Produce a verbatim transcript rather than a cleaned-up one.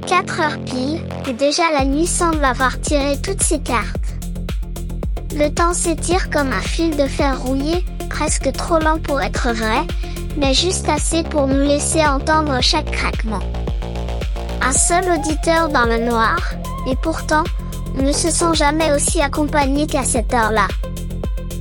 Quatre heures pile, et déjà la nuit semble avoir tiré toutes ses cartes. Le temps s'étire comme un fil de fer rouillé, presque trop lent pour être vrai, mais juste assez pour nous laisser entendre chaque craquement. Un seul auditeur dans le noir, et pourtant, on ne se sent jamais aussi accompagné qu'à cette heure-là.